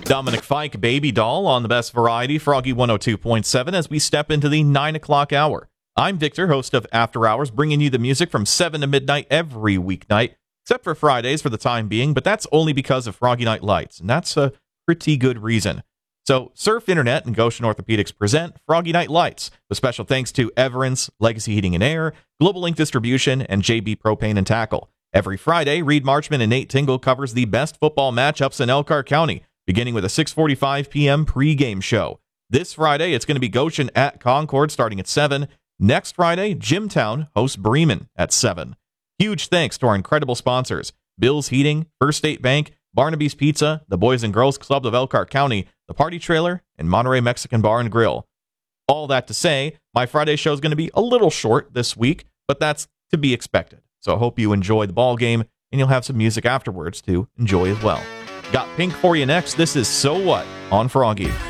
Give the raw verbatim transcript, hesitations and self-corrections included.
Dominic Fike, Baby Doll on the Best Variety, Froggy one oh two point seven, as we step into the nine o'clock hour. I'm Victor, host of After Hours, bringing you the music from seven to midnight every weeknight, except for Fridays for the time being, but that's only because of Froggy Night Lights, and that's a pretty good reason. So, Surf Internet and Goshen Orthopedics present Froggy Night Lights, with special thanks to Everence, Legacy Heating and Air, Global Link Distribution, and J B Propane and Tackle. Every Friday, Reed Marchman and Nate Tingle covers the best football matchups in Elkhart County, beginning with a six forty-five p.m. pregame show. This Friday, it's going to be Goshen at Concord starting at seven. Next Friday, Jimtown hosts Bremen at seven. Huge thanks to our incredible sponsors, Bill's Heating, First State Bank, Barnaby's Pizza, the Boys and Girls Club of Elkhart County, the Party Trailer, and Monterey Mexican Bar and Grill. All that to say, my Friday show is going to be a little short this week, but that's to be expected. So I hope you enjoy the ball game, and you'll have some music afterwards to enjoy as well. Got Pink for you next. This is So What on Froggy.